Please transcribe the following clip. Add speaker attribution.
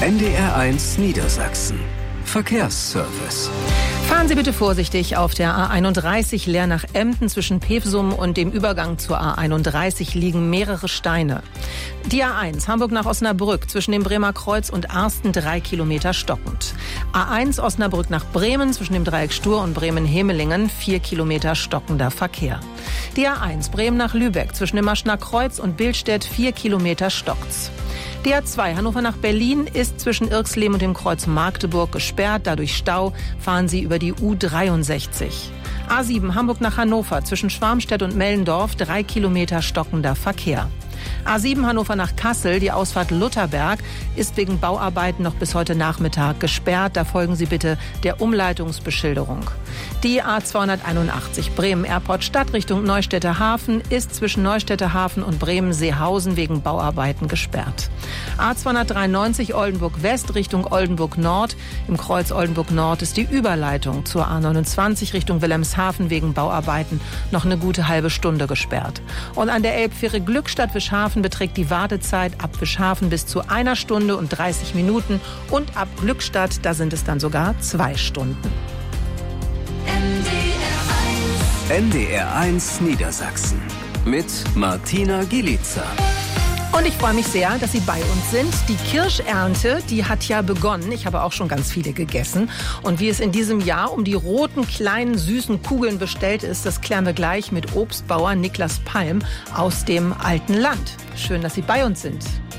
Speaker 1: NDR1 Niedersachsen. Verkehrsservice.
Speaker 2: Fahren Sie bitte vorsichtig auf der A31 Leer nach Emden. Zwischen Pevsum und dem Übergang zur A31 liegen mehrere Steine. Die A1 Hamburg nach Osnabrück zwischen dem Bremer Kreuz und Arsten 3 Kilometer stockend. A1 Osnabrück nach Bremen zwischen dem Dreieck Stur und Bremen-Hemelingen 4 Kilometer stockender Verkehr. Die A1 Bremen nach Lübeck zwischen dem Maschner Kreuz und Billstedt 4 Kilometer stockt's. Die A2 Hannover nach Berlin ist zwischen Irxleben und dem Kreuz Magdeburg gesperrt. Dadurch Stau. Fahren Sie über die U63. A7 Hamburg nach Hannover zwischen Schwarmstedt und Mellendorf 3 Kilometer stockender Verkehr. A7 Hannover nach Kassel, die Ausfahrt Lutherberg, ist wegen Bauarbeiten noch bis heute Nachmittag gesperrt. Da folgen Sie bitte der Umleitungsbeschilderung. Die A281 Bremen Airport Stadt Richtung Neustädter Hafen ist zwischen Neustädter Hafen und Bremen-Seehausen wegen Bauarbeiten gesperrt. A293 Oldenburg West Richtung Oldenburg Nord. Im Kreuz Oldenburg Nord ist die Überleitung zur A29 Richtung Wilhelmshaven wegen Bauarbeiten noch eine gute halbe Stunde gesperrt. Und an der Elbfähre Glückstadt-Wischhafen beträgt die Wartezeit ab Wischhafen bis zu 1 Stunde und 30 Minuten und ab Glückstadt, da sind es dann sogar 2 Stunden.
Speaker 1: NDR1 Niedersachsen mit Martina Gielica.
Speaker 2: Und ich freue mich sehr, dass Sie bei uns sind. Die Kirschernte, die hat ja begonnen. Ich habe auch schon ganz viele gegessen. Und wie es in diesem Jahr um die roten, kleinen, süßen Kugeln bestellt ist, das klären wir gleich mit Obstbauer Niklas Palm aus dem alten Land. Schön, dass Sie bei uns sind.